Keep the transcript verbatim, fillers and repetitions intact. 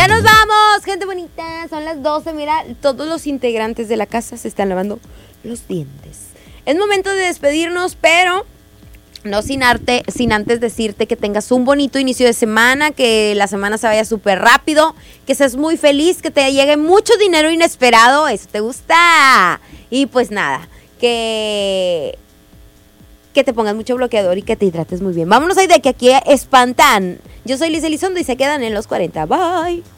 Ya nos vamos, gente bonita. Son las doce. Mira, todos los integrantes de la casa se están lavando los dientes. Es momento de despedirnos, pero no sin, arte, sin antes decirte que tengas un bonito inicio de semana, que la semana se vaya súper rápido, que seas muy feliz, que te llegue mucho dinero inesperado. Eso te gusta. Y pues nada, que... que te pongas mucho bloqueador y que te hidrates muy bien. Vámonos ahí de que aquí espantan. Yo soy Liz Elizondo y se quedan en los cuarenta. Bye.